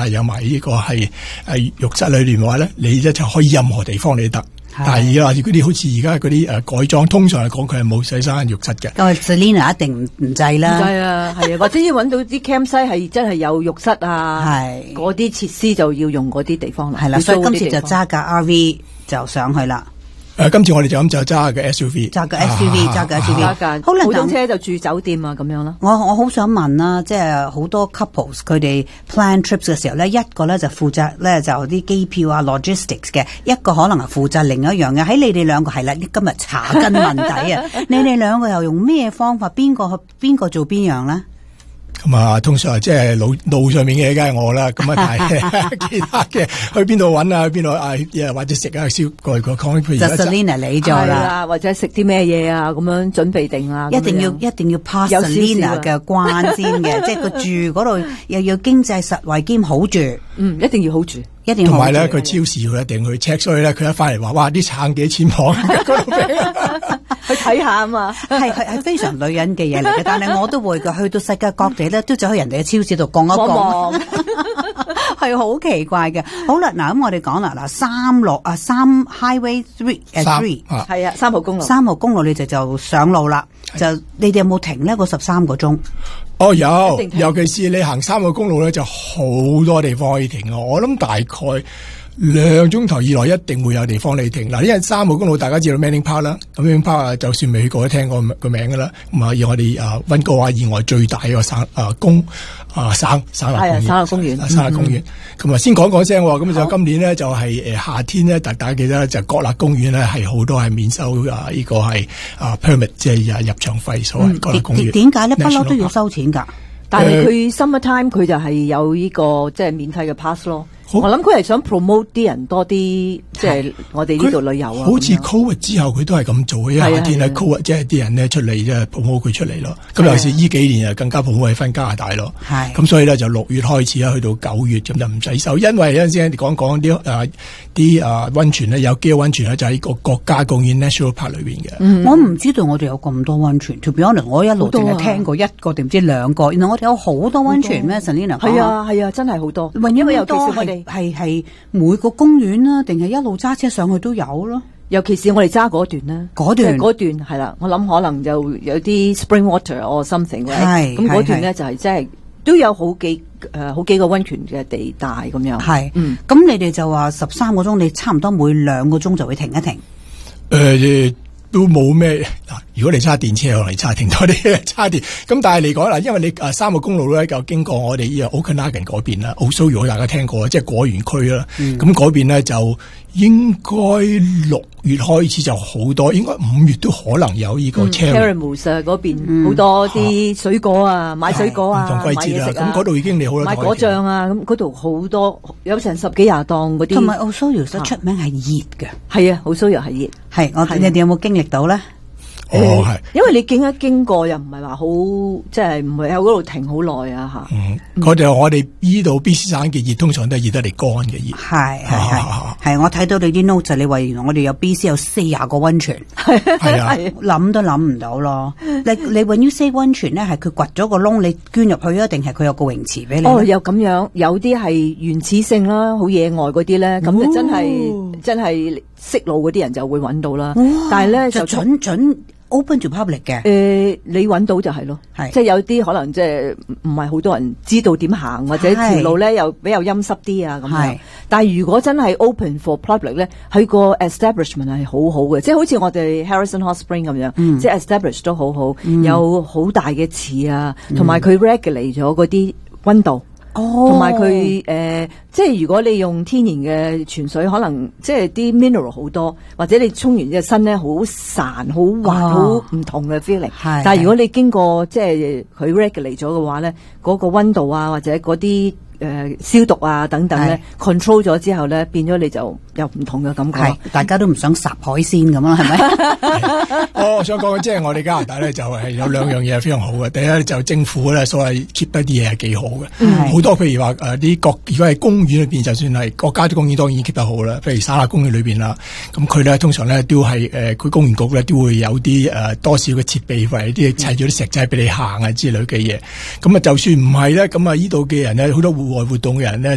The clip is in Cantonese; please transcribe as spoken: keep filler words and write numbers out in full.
啊，有埋呢個係誒浴室裏邊嘅話咧，你咧就可以任何地方你都得。但係而家嗰啲好似而家嗰啲誒改裝，通常嚟講佢係冇洗手間浴室嘅。 咁 Selina 一定唔唔制啦， 唔制啊，係啊，或者要揾到啲 campsite 係真係有浴室啊，係嗰啲設施就要用嗰啲地方啦。 係啦，所以今次就揸架 R V 就上去啦。 誒、呃，今次我哋就咁就揸個 S U V， 揸個 S U V， 揸個 S U V， 好啦，普通車就住酒店啊咁樣啦。 我我好想問啦，即係好多 couples 佢哋 plan trips 嘅時候咧，一個咧就負責咧就啲機票啊 logistics 嘅，一個可能係負責另一樣嘅。喺你哋兩個係啦，今日查根問底啊，你哋兩個又用咩方法？邊個邊個做邊樣咧？ 咁啊，通常即係路路上面嘅梗係我啦，咁啊，但係其他嘅去邊度揾啊，去邊度啊，或者食啊，燒過個 con， 譬如 Selina 你做啦， 或者食啲咩嘢啊，咁樣準備定啊， 一定要一定要 pass Selina 嘅關先嘅，即係佢住嗰度又要經濟實惠兼好住， 嗯，一定要好住。 一定同埋咧，佢超市佢一定去 check， 所以咧佢一翻嚟話，哇！啲橙幾錢磅？ 去睇下啊嘛， 係係係非常女人嘅嘢嚟嘅，但係我都會嘅。去到世界各地咧，都走去人哋嘅超市度逛一逛，係好奇怪嘅。好啦，嗱咁我哋講啦，嗱三六啊三 Highway three 誒 three 係啊三號公路， 三號公路你就就上路啦。就你哋有冇停呢？嗰十三個鐘？ 哦有，尤其是你行三個公路咧，就好多地方可以停啊！我諗大概兩鐘頭以內一定會有地方你停。嗱，因為三號公路大家知道 Manning Park 啦，咁 Manning Park 就算未去過都聽過個名噶啦。咁啊，以我哋啊溫哥華以外最大一個省啊公啊省省立公園， 省立公園， 省立公園。咁啊，先講講聲，咁就今年呢，就係誒夏天呢，大家記得就國立公園呢係好多係免收啊呢個係啊 permit 即係入場費，所謂國立公園。 點解咧？不嬲都要收錢㗎？ 但係佢 summer time 佢就係有呢個即係免費嘅 pass 咯。我諗佢係想 promote 啲人多啲，即係我哋呢度旅遊啊。 好似 Covid 之後佢都係咁做嘅，因為夏天咧 Covid 即係啲人咧出嚟即係 promote 佢出嚟咯。咁尤其是呢幾年啊，更加 promote 翻加拿大咯。係咁，所以咧就六月開始啦，去到九月咁就唔使收，因為有陣時你講講啲誒啲誒溫泉咧，有幾個溫泉咧就喺個國家公園 National Park 裏邊嘅。 嗯、我唔知道我哋有咁多溫泉。To be honest，我一路淨係聽過一個定唔知兩個，原來我哋有好多溫泉咩 ？Selina 係啊係啊，真係好多。因為尤其是我哋係係。每個公園啦，定係一路揸車上去都有咯。 尤其是我哋揸嗰段啦， 嗰段嗰段係啦，我諗可能就有啲 spring water or something 係咁嗰段咧就係即係都有好幾誒、呃、好幾個溫泉嘅地帶咁樣。 係，嗯，咁你哋就話十三個鐘，你差唔多每兩個鐘就會停一停。誒、 呃。都冇咩嗱，如果你揸電車，可能揸停多啲揸電。咁但係嚟講嗱，因為你誒三個公路咧就經過我哋呢個 Okanagan 嗰邊啦 Osoyoos 大家聽過即係果園區啦。咁嗰邊咧就應該六月開始就好多，應該五月都可能有呢個 Cherry 啊嗰邊好多啲水果啊，啊買水果啊， 唔同季節啦。咁嗰度已經你好多買果醬啊，咁嗰度好多有成十幾廿檔嗰啲。 同埋 Osoyoos出名係熱嘅， 係啊 Osoyoos 係熱。 係我你哋有冇經歷到咧？ 哦，係， 因為你經一經過又唔係話好，即係唔係喺嗰度停好耐啊吓。 嗯，嗰度我哋依度 B C 省嘅熱，通常都係熱得嚟乾嘅熱。 係係係，係我睇到你啲 note 你話原來我哋有 B C 有四廿個溫泉， 係啊， 諗都諗唔到咯。你你 when you say 溫泉咧，係佢掘咗個窿，你捐入去啊，定係佢有個泳池俾你？ 哦，有咁樣，有啲係原始性啦，好野外嗰啲咧，咁就真係、哦、真係識路嗰啲人就會揾到啦。但係咧就準準。open to public 嘅， 誒、呃，你揾到就係咯，係，即係有啲可能即係唔係好多人知道點行，或者條路咧又比較陰濕啲啊咁樣。但係如果真係 open for public 咧，佢個 establishment 係好好嘅，即係好似我哋 Harrison Hot Spring 咁樣，嗯、即係 establish 都好好，嗯、有好大嘅池啊，同埋佢 regulate 咗嗰啲溫度。哦，同埋佢誒，即係如果你用天然嘅泉水，可能即係啲 mineral 好多，或者你沖完隻身咧好潺、好滑、好唔同嘅 feeling。係，但係如果你經過即係佢 regulate 咗嘅話咧，嗰、嗰個溫度啊，或者嗰啲誒消毒啊等等咧 control 咗之後咧，變咗你就有唔同嘅感覺。係， 大家都唔想烚海鮮咁啦，係咪？ 哦，我想講嘅即係我哋加拿大咧，就係有兩樣嘢係非常好嘅。第一就政府咧，所謂 keep 得啲嘢係幾好嘅。好多譬如話誒啲國，如果係公園裏邊，就算係國家啲公園，當然 keep 得好啦。譬如沙拉公園裏邊啦，咁佢咧通常咧都係誒，佢公園局咧都會有啲誒、呃、多少嘅設備，為啲砌咗啲石仔俾你行啊之類嘅嘢。咁啊，就算唔係咧，咁啊呢度嘅人咧，好多戶外活動嘅人咧。